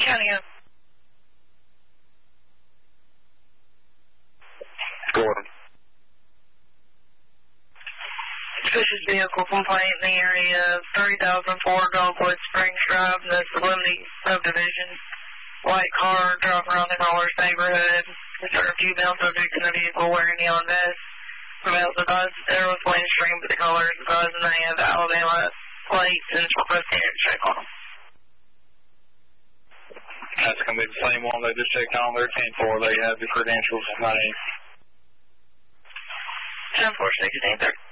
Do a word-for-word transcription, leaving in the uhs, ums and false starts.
County up. Gordon. Suspicious vehicle complaint in the area of three thousand four Dogwood Springs Drive, the Sublimity subdivision. White car driving around the Rollers neighborhood. There are a few male subjects in the vehicle wearing neon vests. Males advised that there was Windstream, but the caller is advising they have Alabama plates and requesting to check on them. That's going to be the same one they just checked on their ten four. They have the credentials. My name. ten four sixteen thirty.